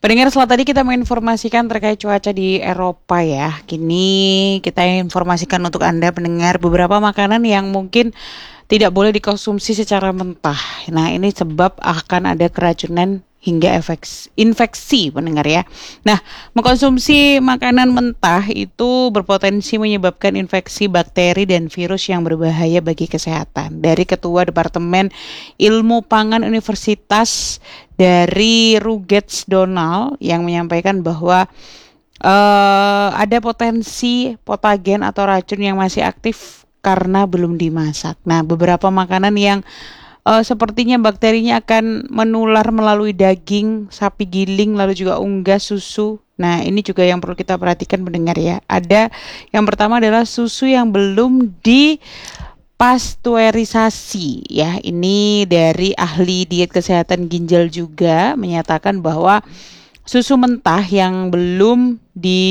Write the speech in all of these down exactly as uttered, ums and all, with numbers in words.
Pendengar, setelah tadi kita menginformasikan terkait cuaca di Eropa ya. Kini kita informasikan untuk Anda pendengar beberapa makanan yang mungkin tidak boleh dikonsumsi secara mentah. Nah, ini sebab akan ada keracunan hingga efek infeksi pendengar ya. Nah, mengkonsumsi makanan mentah itu berpotensi menyebabkan infeksi bakteri dan virus yang berbahaya bagi kesehatan. Dari Ketua Departemen Ilmu Pangan Universitas dari Rutgers Donald yang menyampaikan bahwa uh, ada potensi patogen atau racun yang masih aktif karena belum dimasak. Nah, beberapa makanan yang uh, sepertinya bakterinya akan menular melalui daging, sapi giling, lalu juga unggas, susu. Nah, ini juga yang perlu kita perhatikan pendengar ya. Ada yang pertama adalah susu yang belum di pasteurisasi ya. Ini dari ahli diet kesehatan ginjal juga menyatakan bahwa susu mentah yang belum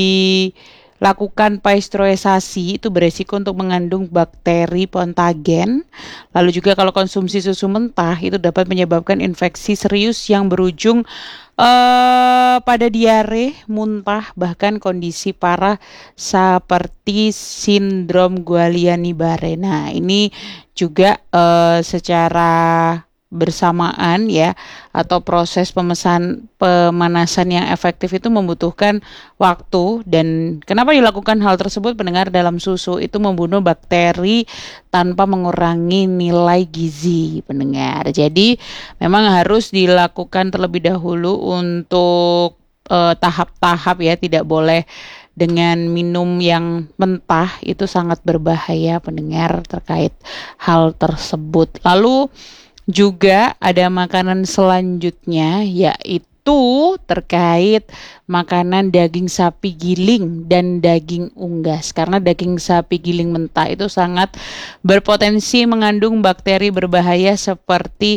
dilakukan pasteurisasi itu beresiko untuk mengandung bakteri patogen. Lalu juga kalau konsumsi susu mentah itu dapat menyebabkan infeksi serius yang berujung uh, pada diare, muntah, bahkan kondisi parah seperti sindrom Guillain-Barré. Nah, ini juga uh, secara bersamaan ya, atau proses pemesan pemanasan yang efektif itu membutuhkan waktu. Dan kenapa dilakukan hal tersebut pendengar? Dalam susu itu membunuh bakteri tanpa mengurangi nilai gizi pendengar. Jadi memang harus dilakukan terlebih dahulu untuk eh, tahap-tahap ya, tidak boleh dengan minum yang mentah, itu sangat berbahaya pendengar terkait hal tersebut. Lalu juga ada makanan selanjutnya yaitu terkait makanan daging sapi giling dan daging unggas. Karena daging sapi giling mentah itu sangat berpotensi mengandung bakteri berbahaya seperti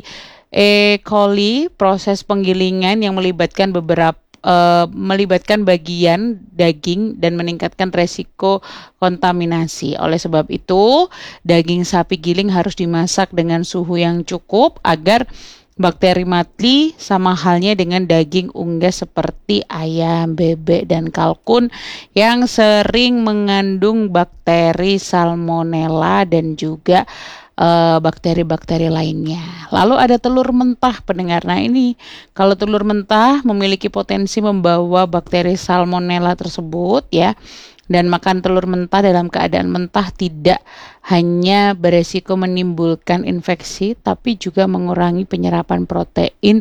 E. coli. Proses penggilingan yang melibatkan beberapa Uh, melibatkan bagian daging dan meningkatkan resiko kontaminasi. Oleh sebab itu, daging sapi giling harus dimasak dengan suhu yang cukup agar bakteri mati, sama halnya dengan daging unggas seperti ayam, bebek, dan kalkun yang sering mengandung bakteri salmonella dan juga Uh, bakteri-bakteri lainnya. Lalu ada telur mentah pendengar. Nah, ini kalau telur mentah memiliki potensi membawa bakteri salmonella tersebut ya. Dan makan telur mentah dalam keadaan mentah tidak hanya beresiko menimbulkan infeksi, tapi juga mengurangi penyerapan protein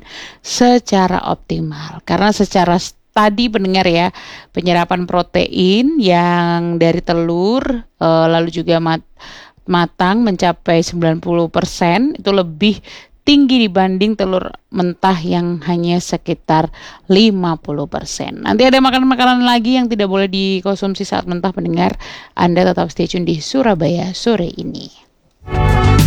secara optimal. Karena secara tadi pendengar ya, penyerapan protein yang dari telur uh, lalu juga mat matang mencapai sembilan puluh persen itu lebih tinggi dibanding telur mentah yang hanya sekitar lima puluh persen. Nanti ada makanan-makanan lagi yang tidak boleh dikonsumsi saat mentah pendengar. Anda tetap stay tune di Surabaya sore ini.